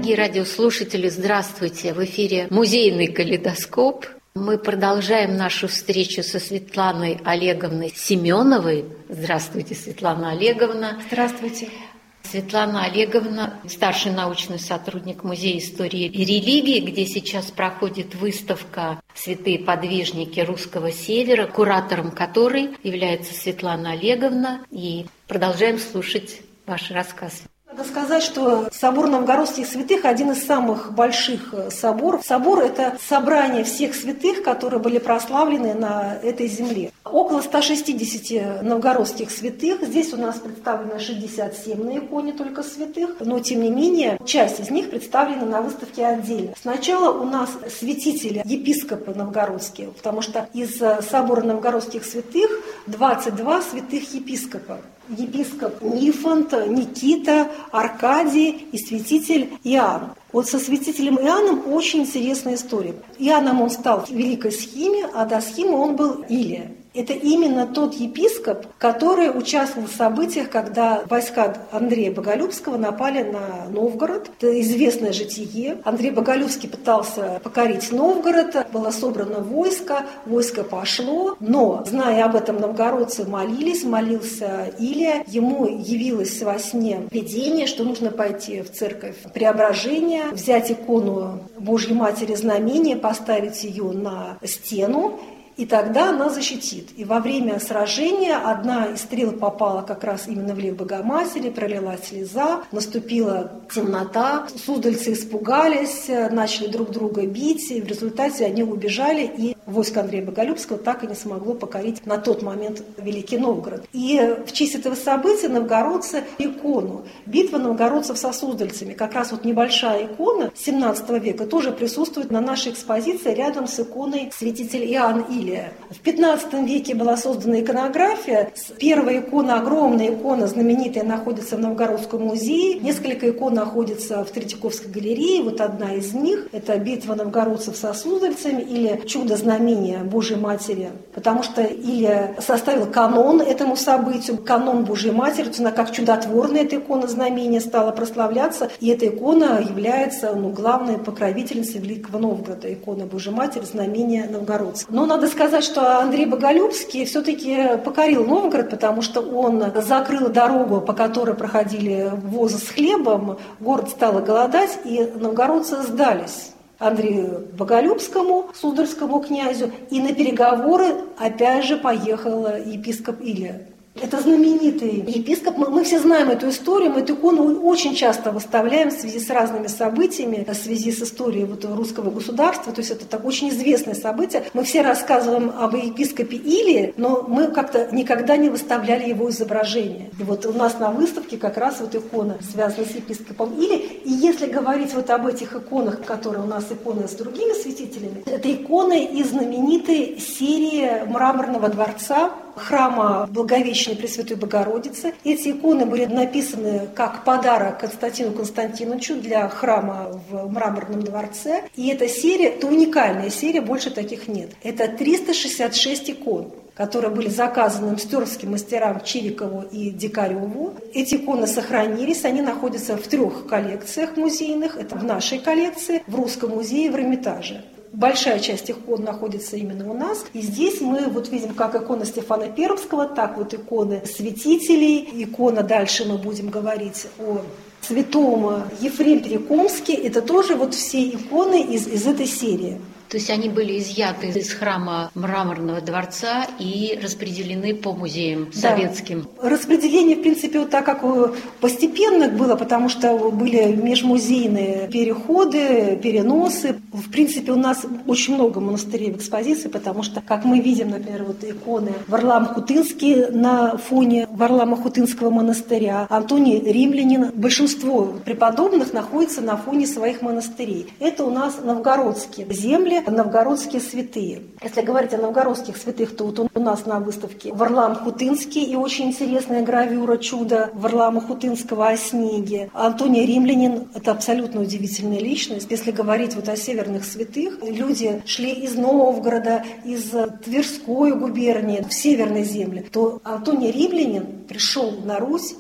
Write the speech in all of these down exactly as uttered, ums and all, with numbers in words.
Дорогие радиослушатели, здравствуйте! В эфире «Музейный калейдоскоп». Мы продолжаем нашу встречу со Светланой Олеговной Семеновой. Здравствуйте, Светлана Олеговна. Здравствуйте. Светлана Олеговна – старший научный сотрудник Музея истории и религии, где сейчас проходит выставка «Святые подвижники Русского Севера», куратором которой является Светлана Олеговна. И продолжаем слушать ваш рассказ. Надо сказать, что собор новгородских святых – один из самых больших соборов. Собор – это собрание всех святых, которые были прославлены на этой земле. Около ста шестидесяти новгородских святых. Здесь у нас представлено шестьдесят семь на иконе только святых, но тем не менее часть из них представлена на выставке отдельно. Сначала у нас святители, епископы новгородские, потому что из собора новгородских святых двадцать два святых епископа. Епископ Нифонт, Никита, Аркадий и святитель Иоанн. Вот со святителем Иоанном очень интересная история. Иоанном он стал в Великой Схиме, а до Схимы он был Илия. Это именно тот епископ, который участвовал в событиях, когда войска Андрея Боголюбского напали на Новгород. Это известное житие. Андрей Боголюбский пытался покорить Новгород, было собрано войско, войско пошло, но, зная об этом, новгородцы молились, молился Илия. Ему явилось во сне видение, что нужно пойти в церковь Преображения, взять икону Божьей Матери Знамения, поставить ее на стену, и тогда она защитит. И во время сражения одна из стрел попала как раз именно в лев Богоматери, пролилась слеза, наступила темнота, суздальцы испугались, начали друг друга бить, и в результате они убежали, и войско Андрея Боголюбского так и не смогло покорить на тот момент Великий Новгород. И в честь этого события новгородцы икону «Битва новгородцев со суздальцами», как раз вот небольшая икона семнадцатого века, тоже присутствует на нашей экспозиции рядом с иконой святителя Иоанн Илия. В пятнадцатом веке была создана иконография. Первая икона, огромная икона, знаменитая, находится в Новгородском музее. Несколько икон находится в Третьяковской галерее. Вот одна из них – это «Битва новгородцев со суздальцами» или «Чудо знамения Божьей Матери». Потому что Илия составил канон этому событию, канон Божьей Матери. Она как чудотворная эта икона знамения стала прославляться. И эта икона является ну, главной покровительницей Великого Новгорода. Икона Божьей Матери, знамения новгородцев. Но надо сказать, что Андрей Боголюбский все-таки покорил Новгород, потому что он закрыл дорогу, по которой проходили возы с хлебом, город стал голодать, и новгородцы сдались Андрею Боголюбскому, суздальскому князю, и на переговоры опять же поехал епископ Илия. Это знаменитый епископ. Мы, мы все знаем эту историю, мы эту икону очень часто выставляем в связи с разными событиями, в связи с историей вот русского государства. То есть это так очень известное событие. Мы все рассказываем об епископе Илии, но мы как-то никогда не выставляли его изображение. И вот у нас на выставке как раз вот икона связана с епископом Илией. И если говорить вот об этих иконах, которые у нас иконы с другими святителями, это иконы из знаменитой серии Мраморного дворца храма Благовещения Пресвятой Богородицы. Эти иконы были написаны как подарок Константину Константиновичу для храма в Мраморном дворце. И эта серия, это уникальная серия, больше таких нет. Это триста шестьдесят шесть икон, которые были заказаны мстерским мастерам Чирикову и Дикареву. Эти иконы сохранились, они находятся в трех коллекциях музейных. Это в нашей коллекции, в Русском музее, в Эрмитаже. Большая часть икон находится именно у нас. И здесь мы вот видим как икона Стефана Пермского, так вот иконы святителей. Икона, дальше мы будем говорить о святом Ефрем Перекомский. Это тоже вот все иконы из, из этой серии. То есть они были изъяты из храма Мраморного дворца и распределены по музеям советским. Да. Распределение, в принципе, вот так как постепенно было, потому что были межмузейные переходы, переносы. В принципе, у нас очень много монастырей в экспозиции, потому что, как мы видим, например, вот иконы Варлаам-Хутынский на фоне Варлаама-Хутынского монастыря, Антоний Римлянин. Большинство преподобных находится на фоне своих монастырей. Это у нас новгородские земли, новгородские святые. Если говорить о новгородских святых, то вот у нас на выставке Варлаам-Хутынский и очень интересная гравюра «Чудо» Варлаама-Хутынского о снеге. Антоний Римлянин – это абсолютно удивительная личность. Если говорить вот о северных святых, люди шли из Новгорода, из Тверской губернии в северные земли, то Антоний Римлянин пришел на Русь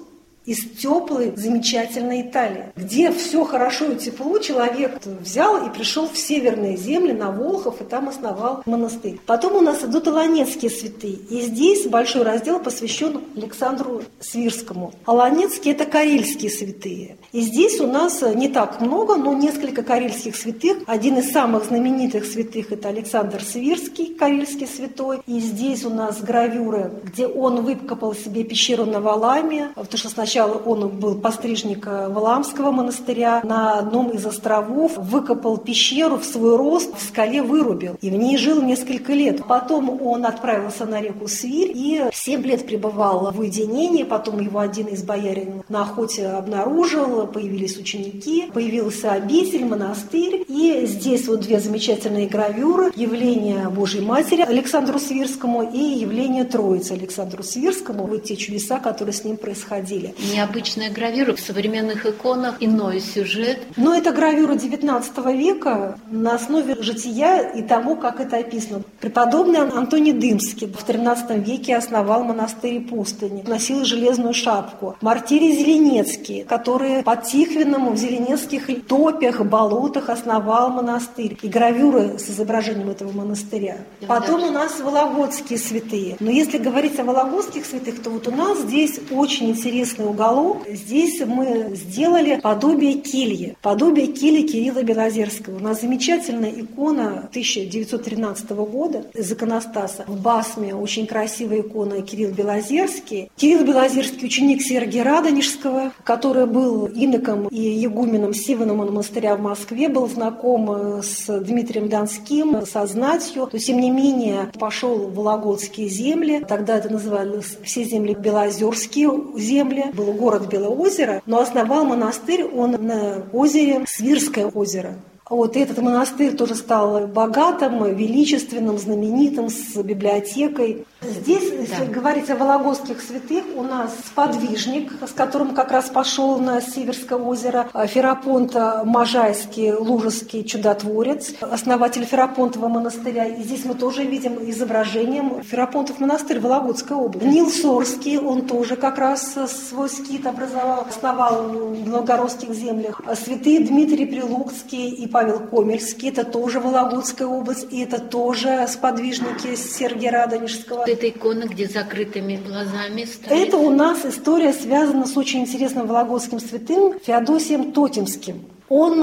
из теплой, замечательной Италии, где все хорошо и тепло, человек взял и пришел в северные земли, на Волхов, и там основал монастырь. Потом у нас идут аланецкие святые, и здесь большой раздел посвящен Александру Свирскому. Аланецкие – это карельские святые. И здесь у нас не так много, но несколько карельских святых. Один из самых знаменитых святых – это Александр Свирский, карельский святой. И здесь у нас гравюры, где он выкопал себе пещеру на Валаме, потому что сначала Сначала он был пострижник Валамского монастыря, на одном из островов выкопал пещеру в свой рост, в скале вырубил, и в ней жил несколько лет. Потом он отправился на реку Свирь и семь лет пребывал в уединении, потом его один из боярин на охоте обнаружил, появились ученики, появился обитель, монастырь, и здесь вот две замечательные гравюры: явление Божьей Матери Александру Свирскому и явление Троицы Александру Свирскому, вот те чудеса, которые с ним происходили. Необычная гравюра. В современных иконах иной сюжет. Но это гравюра девятнадцатого века на основе жития и того, как это описано. Преподобный Антоний Дымский в тринадцатом веке основал монастырь Пустыни, носил железную шапку. Мартирий Зеленецкий, который под Тихвином в зеленецких топях, болотах основал монастырь. И гравюры с изображением этого монастыря. Потом у нас вологодские святые. Но если говорить о вологодских святых, то вот у нас здесь очень интересный уголок. Здесь мы сделали подобие кельи. Подобие кельи Кирилла Белозерского. У нас замечательная икона тысяча девятьсот тринадцатого года из иконостаса. В басме очень красивая икона Кирилл Белозерский. Кирилл Белозерский ученик Сергия Радонежского, который был иноком и игуменом Сиванова монастыря в Москве, был знаком с Дмитрием Донским, со знатью. Но, тем не менее, пошел в вологодские земли. Тогда это назывались все земли Белозерские земли. Был город Белоозеро, но основал монастырь он на озере Свирское озеро. Вот этот монастырь тоже стал богатым, величественным, знаменитым, с библиотекой. Здесь, если да. говорить о вологодских святых, у нас сподвижник, с которым как раз пошел на Северское озеро, Ферапонт Можайский, Лужеский чудотворец, основатель Ферапонтова монастыря. И здесь мы тоже видим изображение Ферапонтов монастырь, Вологодская область. Нил Сорский, он тоже как раз свой скит образовал, основал в новгородских землях. Святые Дмитрий Прилуцкий и Павел Комельский, это тоже Вологодская область, и это тоже сподвижники Сергия Радонежского. Это икона, где закрытыми глазами стоит. Это у нас история связана с очень интересным вологодским святым Феодосием Тотемским. Он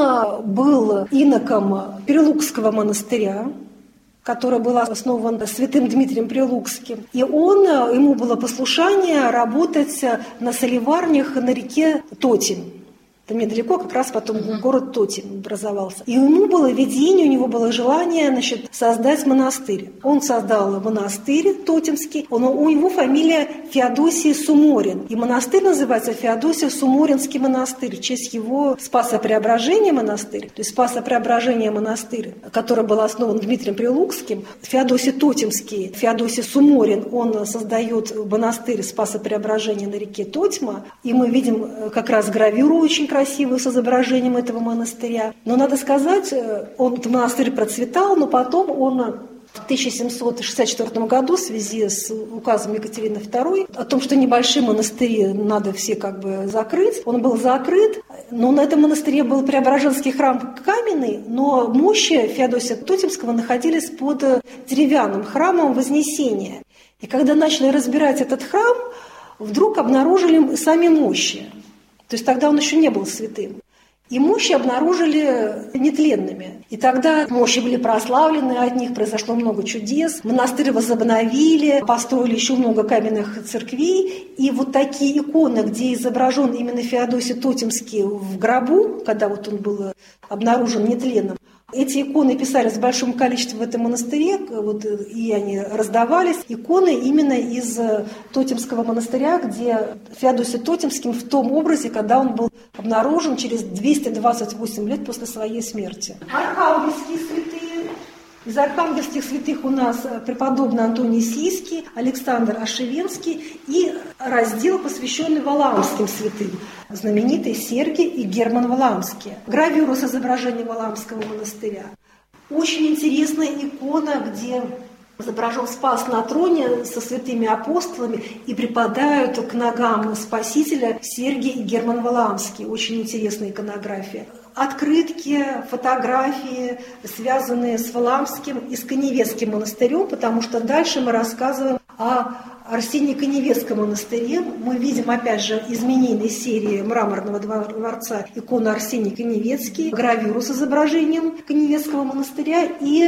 был иноком Прилукского монастыря, который был основан святым Дмитрием Прилукским. И он, ему было послушание работать на солеварнях на реке Тотем. Это недалеко, как раз потом uh-huh. город Тотем образовался. И ему было видение, у него было желание, значит, создать монастырь. Он создал монастырь Тотемский, он, у него фамилия Феодосий Суморин. И монастырь называется Феодосий-Суморинский монастырь, в честь его Спасо-Преображения монастырь. То есть Спасо-Преображение монастырь, который был основан Дмитрием Прилукским. Феодосий Тотемский, Феодосий Суморин, он создает монастырь Спасо-Преображения на реке Тотьма. И мы видим как раз гравюру очень красивую с изображением этого монастыря. Но надо сказать, он, этот монастырь процветал, но потом он в тысяча семьсот шестьдесят четвёртом году в связи с указом Екатерины второй о том, что небольшие монастыри надо все как бы закрыть, он был закрыт, но на этом монастыре был Преображенский храм каменный, но мощи Феодосия Тотемского находились под деревянным храмом Вознесения. И когда начали разбирать этот храм, вдруг обнаружили сами мощи. То есть тогда он еще не был святым. И мощи обнаружили нетленными. И тогда мощи были прославлены, от них произошло много чудес. Монастырь возобновили, построили еще много каменных церквей. И вот такие иконы, где изображен именно Феодосий Тотемский в гробу, когда вот он был обнаружен нетленным, эти иконы писались в большом количестве в этом монастыре, вот, и они раздавались. Иконы именно из Тотемского монастыря, где Феодосий Тотемским в том образе, когда он был обнаружен через двести двадцать восемь лет после своей смерти. Архангельские святые. Из архангельских святых у нас преподобный Антоний Сийский, Александр Ошевенский и раздел, посвященный валаамским святым, знаменитый Сергий и Герман Валаамские. Гравюра с изображением Валаамского монастыря. Очень интересная икона, где изображен Спас на троне со святыми апостолами и припадают к ногам Спасителя Сергий и Герман Валаамский. Очень интересная иконография. Открытки, фотографии, связанные с Валаамским и с Каневецким монастырем, потому что дальше мы рассказываем о Арсении-Каневецком монастыре. Мы видим, опять же, измененные серии мраморного дворца икону Арсений Каневецкий, гравюру с изображением Каневецкого монастыря и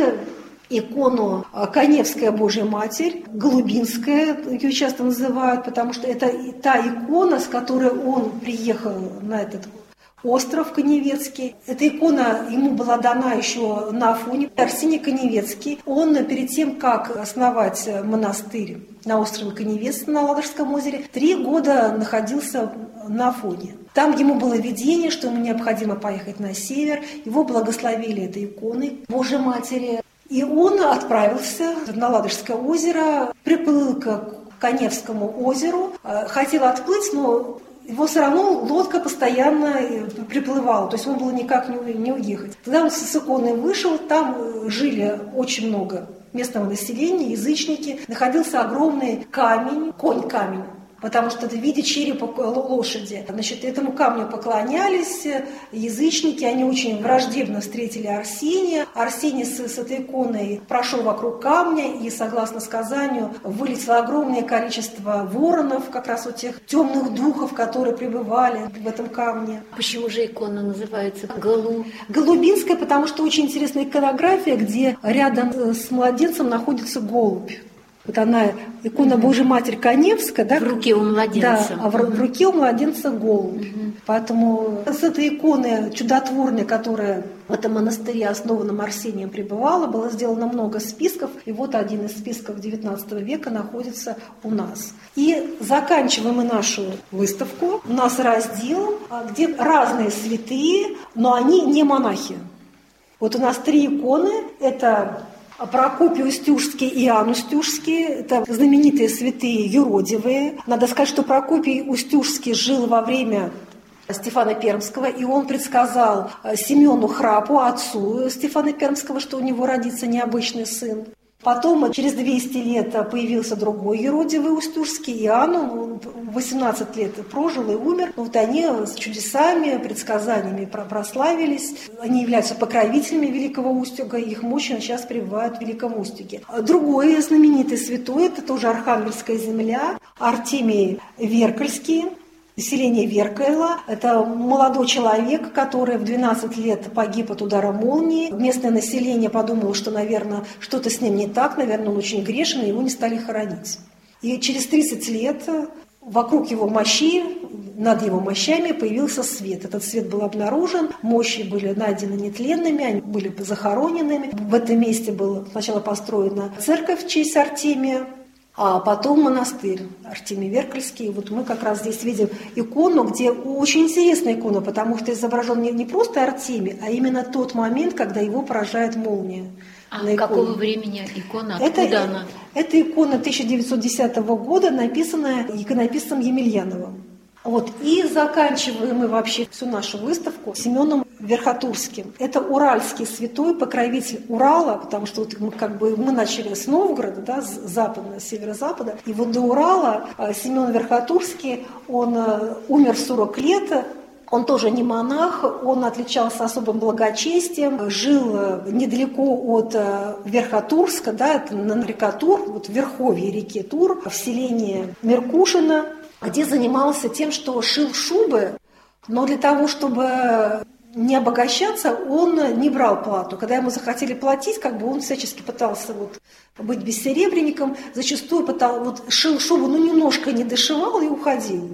икону Каневская Божья Матерь, Голубинская, ее часто называют, потому что это та икона, с которой он приехал на этот остров Каневецкий. Эта икона ему была дана еще на Афоне. Арсений Каневецкий, он перед тем, как основать монастырь на острове Каневец на Ладожском озере, три года находился на Афоне. Там ему было видение, что ему необходимо поехать на север. Его благословили этой иконой Божьей Матери. И он отправился на Ладожское озеро, приплыл к Каневскому озеру, хотел отплыть, но его все равно лодка постоянно приплывала, то есть он было никак не, не уехать. Когда он с иконой вышел, там жили очень много местного населения, язычники, находился огромный камень, конь-камень, потому что это в виде черепа лошади. Значит, этому камню поклонялись язычники, они очень враждебно встретили Арсения. Арсений с, с этой иконой прошел вокруг камня и, согласно сказанию, вылетело огромное количество воронов, как раз вот тех темных духов, которые пребывали в этом камне. Почему же икона называется Голу? Голубинская, потому что очень интересная иконография, где рядом с младенцем находится голубь. Вот она, икона Божьей Матери Каневская, да? В руке у младенца. Да, а в, в руке у младенца голубь. Угу. Поэтому с этой иконы чудотворной, которая в этом монастыре, основанном Арсением, пребывала, было сделано много списков. И вот один из списков девятнадцатого века находится у нас. И заканчиваем мы нашу выставку. У нас раздел, где разные святые, но они не монахи. Вот у нас три иконы. Это Прокопий Устюжский и Иоанн Устюжский, это знаменитые святые юродивые. Надо сказать, что Прокопий Устюжский жил во время Стефана Пермского, и он предсказал Симеону Храпу, отцу Стефана Пермского, что у него родится необычный сын. Потом, через двести лет, появился другой юродивый Устюжский, Иоанн, он восемнадцать лет прожил и умер. Вот они с чудесами, предсказаниями прославились. Они являются покровителями Великого Устюга, их мощи сейчас пребывают в Великом Устюге. Другой знаменитый святой, это тоже Архангельская земля, Артемий Веркальский. Селение Веркайла. Это молодой человек, который в двенадцать лет погиб от удара молнии. Местное население подумало, что, наверное, что-то с ним не так, наверное, он очень грешен, и его не стали хоронить. И через тридцать лет вокруг его мощи, над его мощами появился свет. Этот свет был обнаружен, мощи были найдены нетленными, они были захороненными. В этом месте была сначала построена церковь в честь Артемия, а потом монастырь Артемий Веркальский. Вот мы как раз здесь видим икону, где очень интересная икона, потому что изображен не, не просто Артемий, а именно тот момент, когда его поражает молния. А какого времени икона? Откуда это, она? Это икона тысяча девятьсот десятого года, написанная иконописцем Емельяновым. Вот. И заканчиваем мы вообще всю нашу выставку Семеном Верхотурским. Это уральский святой, покровитель Урала, потому что вот мы, как бы, мы начали с Новгорода, да, с запада, с северо-запада. И вот до Урала Семен Верхотурский, он умер в сорок лет. Он тоже не монах, он отличался особым благочестием, жил недалеко от Верхотурска, да, это на река Тур, вот в верховье реки Тур, в селении Меркушино, где занимался тем, что шил шубы, но для того, чтобы не обогащаться, он не брал плату. Когда ему захотели платить, как бы он всячески пытался вот быть бессеребренником, зачастую пытал, вот шил шубу, ну немножко не дошивал и уходил.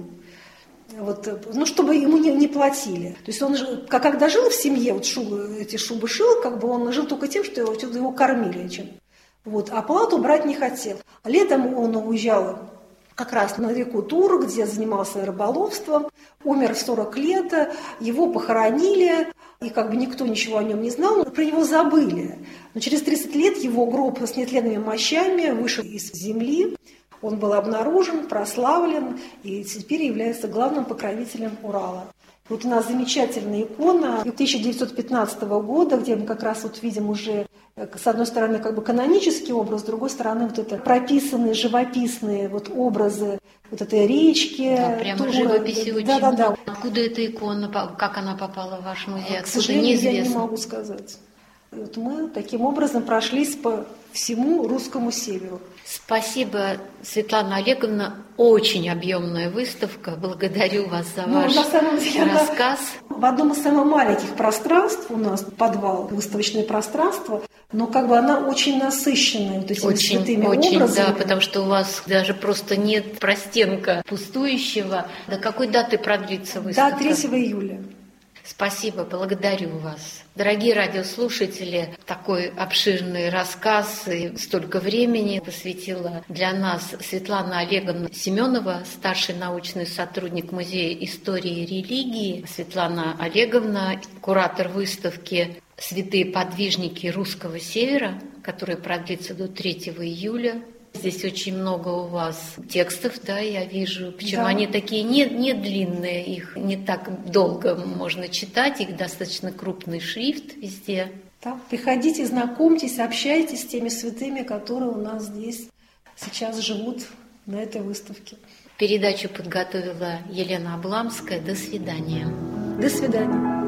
Вот, ну, чтобы ему не, не платили. То есть он, как, когда жил в семье, вот шубы, эти шубы шил, как бы он жил только тем, что его, его кормили. Чем. Вот, а плату брать не хотел. Летом он уезжал как раз на реку Тур, где занимался рыболовством, умер в сорок лет, его похоронили, и как бы никто ничего о нем не знал, про него забыли. Но через тридцать лет его гроб с нетленными мощами вышел из земли. Он был обнаружен, прославлен и теперь является главным покровителем Урала. Вот у нас замечательная икона тысяча девятьсот пятнадцатого года, где мы как раз вот видим уже с одной стороны, как бы канонический образ, с другой стороны, вот это прописанные, живописные вот образы вот этой речки. Да, прямо тура. живописи очень. Да, да, да. Откуда эта икона, как она попала в ваш музей? К Откуда, сожалению, неизвестно. я не могу сказать. Вот мы таким образом прошлись по всему русскому северу. Спасибо, Светлана Олеговна. Очень объемная выставка. Благодарю вас за ну, ваш на самом деле, рассказ. Да, в одном из самых маленьких пространств у нас подвал, выставочное пространство, но как бы она очень насыщенная вот этими очень, святыми очень, образами. Да, потому что у вас даже просто нет простенка пустующего. До какой даты продлится выставка? До третьего июля. Спасибо, благодарю вас. Дорогие радиослушатели, такой обширный рассказ и столько времени посвятила для нас Светлана Олеговна Семенова, старший научный сотрудник Музея истории и религии. Светлана Олеговна, куратор выставки «Святые подвижники Русского Севера», которая продлится до третьего июля. Здесь очень много у вас текстов, да, я вижу. Причем да. они такие не, не длинные, их не так долго можно читать, их достаточно крупный шрифт везде. Да. Приходите, знакомьтесь, общайтесь с теми святыми, которые у нас здесь сейчас живут на этой выставке. Передачу подготовила Елена Обламская. До свидания. До свидания.